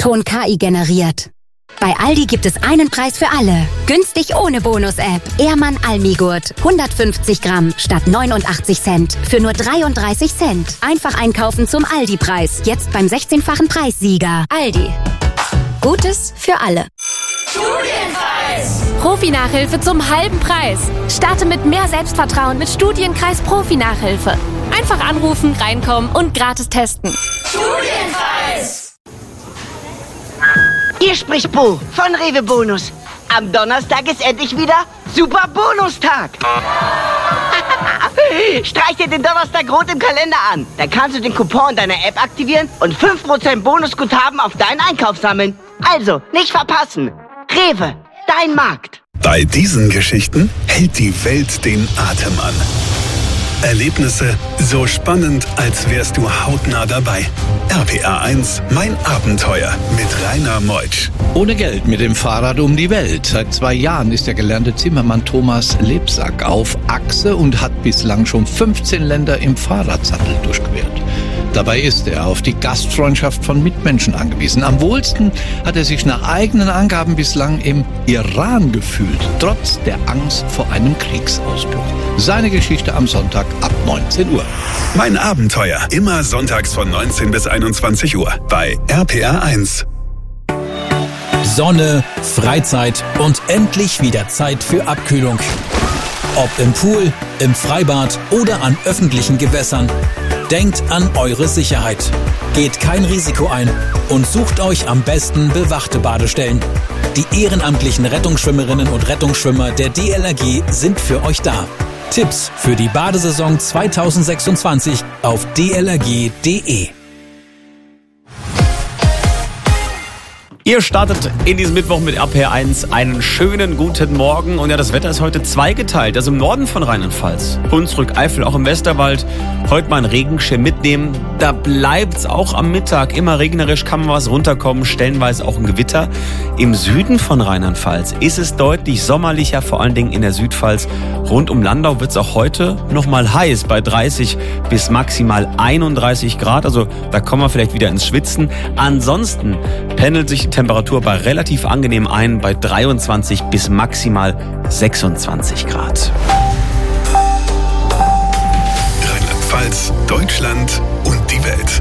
Ton KI generiert. Bei Aldi gibt es einen Preis für alle. Günstig ohne Bonus-App. Ehrmann Almigurt. 150 Gramm statt 89 Cent. Für nur 33 Cent. Einfach einkaufen zum Aldi-Preis. Jetzt beim 16-fachen Preissieger. Aldi. Gutes für alle. Studienkreis! Profi-Nachhilfe zum halben Preis. Starte mit mehr Selbstvertrauen mit Studienkreis Profi-Nachhilfe. Einfach anrufen, reinkommen und gratis testen. Studienkreis! Hier spricht Bo von Rewe Bonus. Am Donnerstag ist endlich wieder Super Bonustag. Streich dir den Donnerstag rot im Kalender an. Dann kannst du den Coupon deiner App aktivieren und 5% Bonusguthaben auf deinen Einkauf sammeln. Also, nicht verpassen. Rewe, dein Markt. Bei diesen Geschichten hält die Welt den Atem an. Erlebnisse so spannend, als wärst du hautnah dabei. RPA 1, mein Abenteuer mit Rainer Meutsch. Ohne Geld mit dem Fahrrad um die Welt. Seit 2 Jahren ist der gelernte Zimmermann Thomas Lebsack auf Achse und hat bislang schon 15 Länder im Fahrradsattel durchquert. Dabei ist er auf die Gastfreundschaft von Mitmenschen angewiesen. Am wohlsten hat er sich nach eigenen Angaben bislang im Iran gefühlt, trotz der Angst vor einem Kriegsausbruch. Seine Geschichte am Sonntag ab 19 Uhr. Mein Abenteuer, immer sonntags von 19 bis 21 Uhr bei RPA 1. Sonne, Freizeit und endlich wieder Zeit für Abkühlung. Ob im Pool, im Freibad oder an öffentlichen Gewässern. Denkt an eure Sicherheit. Geht kein Risiko ein und sucht euch am besten bewachte Badestellen. Die ehrenamtlichen Rettungsschwimmerinnen und Rettungsschwimmer der DLRG sind für euch da. Tipps für die Badesaison 2026 auf dlrg.de. Ihr startet in diesem Mittwoch mit RPR 1 einen schönen guten Morgen. Und ja, das Wetter ist heute zweigeteilt. Also im Norden von Rheinland-Pfalz, Hunsrück, Eifel, auch im Westerwald. Heute mal einen Regenschirm mitnehmen. Da bleibt's auch am Mittag immer regnerisch, kann mal was runterkommen, stellenweise auch ein Gewitter. Im Süden von Rheinland-Pfalz ist es deutlich sommerlicher, vor allen Dingen in der Südpfalz. Rund um Landau wird's auch heute noch mal heiß, bei 30 bis maximal 31 Grad. Also da kommen wir vielleicht wieder ins Schwitzen. Ansonsten pendelt sich die Temperatur bei relativ angenehm ein, bei 23 bis maximal 26 Grad. Rheinland-Pfalz, Deutschland und die Welt.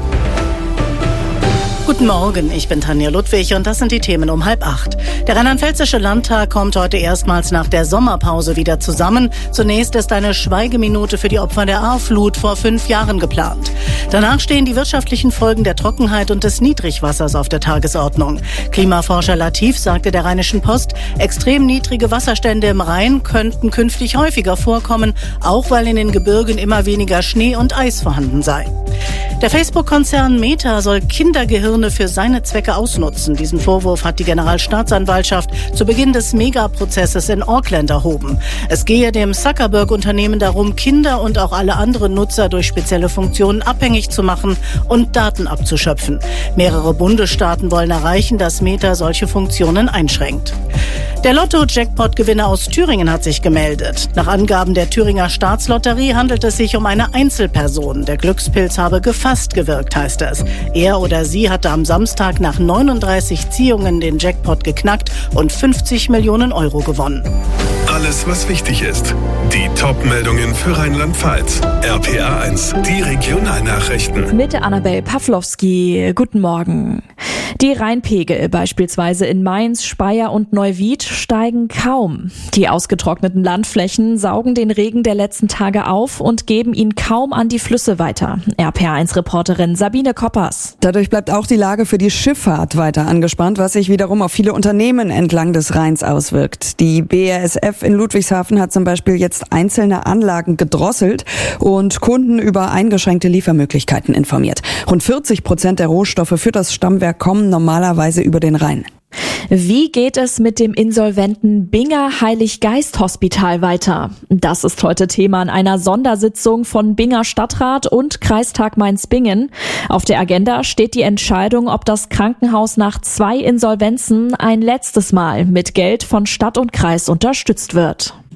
Guten Morgen, ich bin Tanja Ludwig und das sind die Themen um 7:30. Der Rheinland-Pfälzische Landtag kommt heute erstmals nach der Sommerpause wieder zusammen. Zunächst ist eine Schweigeminute für die Opfer der Ahrflut vor 5 Jahren geplant. Danach stehen die wirtschaftlichen Folgen der Trockenheit und des Niedrigwassers auf der Tagesordnung. Klimaforscher Latif sagte der Rheinischen Post, extrem niedrige Wasserstände im Rhein könnten künftig häufiger vorkommen, auch weil in den Gebirgen immer weniger Schnee und Eis vorhanden sei. Der Facebook-Konzern Meta soll Kindergehirne für seine Zwecke ausnutzen. Diesen Vorwurf hat die Generalstaatsanwaltschaft zu Beginn des Megaprozesses in Auckland erhoben. Es gehe dem Zuckerberg-Unternehmen darum, Kinder und auch alle anderen Nutzer durch spezielle Funktionen abhängig zu machen und Daten abzuschöpfen. Mehrere Bundesstaaten wollen erreichen, dass Meta solche Funktionen einschränkt. Der Lotto-Jackpot-Gewinner aus Thüringen hat sich gemeldet. Nach Angaben der Thüringer Staatslotterie handelt es sich um eine Einzelperson. Der Glückspilz habe gefasst gewirkt, heißt es. Er oder sie hatte am Samstag nach 39 Ziehungen den Jackpot geknackt und 50 Millionen Euro gewonnen. Alles, was wichtig ist. Die Top-Meldungen für Rheinland-Pfalz. RPA 1, die Regionalnachrichten. Mit Annabel Pawlowski. Guten Morgen. Die Rheinpegel beispielsweise in Mainz, Speyer und Neuwied steigen kaum. Die ausgetrockneten Landflächen saugen den Regen der letzten Tage auf und geben ihn kaum an die Flüsse weiter. RPA1-Reporterin Sabine Koppers. Dadurch bleibt auch die Lage für die Schifffahrt weiter angespannt, was sich wiederum auf viele Unternehmen entlang des Rheins auswirkt. Die BASF in Ludwigshafen hat zum Beispiel jetzt einzelne Anlagen gedrosselt und Kunden über eingeschränkte Liefermöglichkeiten informiert. Rund 40% der Rohstoffe für das Stammwerk kommen normalerweise über den Rhein. Wie geht es mit dem insolventen Binger Heiliggeist-Hospital weiter? Das ist heute Thema in einer Sondersitzung von Binger Stadtrat und Kreistag Mainz-Bingen. Auf der Agenda steht die Entscheidung, ob das Krankenhaus nach 2 Insolvenzen ein letztes Mal mit Geld von Stadt und Kreis unterstützt wird.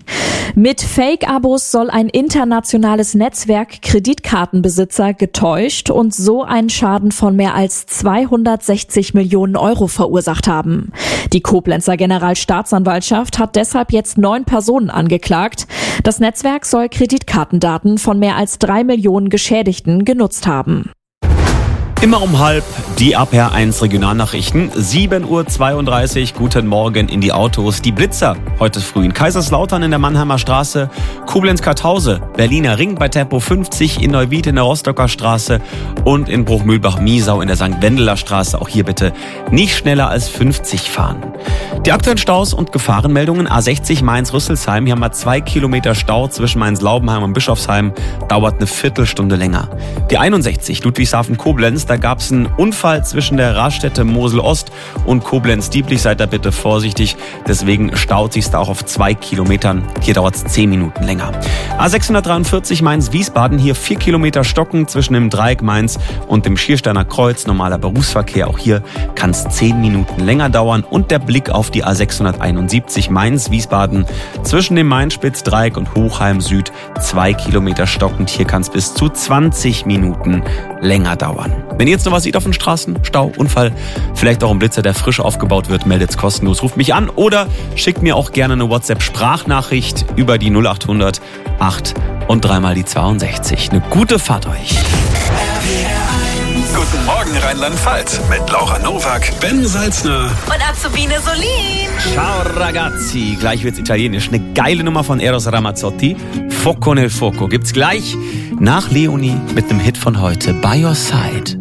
Mit Fake-Abos soll ein internationales Netzwerk Kreditkartenbesitzer getäuscht und so einen Schaden von mehr als 260 Millionen Euro verursacht haben. Die Koblenzer Generalstaatsanwaltschaft hat deshalb jetzt 9 Personen angeklagt. Das Netzwerk soll Kreditkartendaten von mehr als 3 Millionen Geschädigten genutzt haben. Immer um 12:30 die APR1 Regionalnachrichten. 7:32 Uhr. Guten Morgen in die Autos. Die Blitzer heute früh in Kaiserslautern in der Mannheimer Straße, Koblenz-Kartause, Berliner Ring bei Tempo 50, in Neuwied in der Rostocker Straße und in Bruchmühlbach-Miesau in der St. Wendeler Straße. Auch hier bitte nicht schneller als 50 fahren. Die aktuellen Staus und Gefahrenmeldungen. A60 Mainz-Rüsselsheim. Hier haben wir 2 Kilometer Stau zwischen Mainz-Laubenheim und Bischofsheim. Dauert eine Viertelstunde länger. Die 61 Ludwigshafen-Koblenz. Da gab es einen Unfall zwischen der Raststätte Mosel-Ost und Koblenz-Dieblich. Seid da bitte vorsichtig. Deswegen staut sich da auch auf 2 Kilometern. Hier dauert es 10 Minuten länger. A643 Mainz-Wiesbaden. Hier 4 Kilometer Stocken zwischen dem Dreieck Mainz und dem Schiersteiner Kreuz. Normaler Berufsverkehr. Auch hier kann es 10 Minuten länger dauern. Und der Blick auf die A671 Mainz-Wiesbaden. Zwischen dem Mainz-Spitz-Dreieck und Hochheim Süd 2 Kilometer stockend. Hier kann es bis zu 20 Minuten länger dauern. Wenn ihr jetzt noch was seht auf den Straßen, Stau, Unfall, vielleicht auch ein Blitzer, der frisch aufgebaut wird, meldet's kostenlos, ruft mich an oder schickt mir auch gerne eine WhatsApp-Sprachnachricht über die 0800 8 und 3 mal die 62. Eine gute Fahrt euch. Guten Morgen Rheinland-Pfalz mit Laura Nowak, Ben Salzner Und Azubine Solin. Ciao ragazzi, gleich wird's italienisch. Eine geile Nummer von Eros Ramazzotti, Foco nel Foco. Gibt's gleich nach Leonie mit einem Hit von heute, By Your Side.